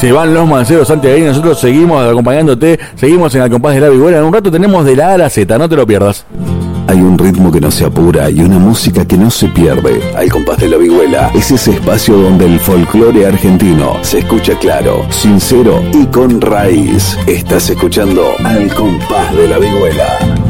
Se van los manceros santiagueños, nosotros seguimos acompañándote, seguimos en Al Compás de la Vihuela. En un rato tenemos de la A a la Z, no te lo pierdas. Hay un ritmo que no se apura y una música que no se pierde. Al Compás de la Vihuela es ese espacio donde el folclore argentino se escucha claro, sincero y con raíz. Estás escuchando Al Compás de la Vihuela.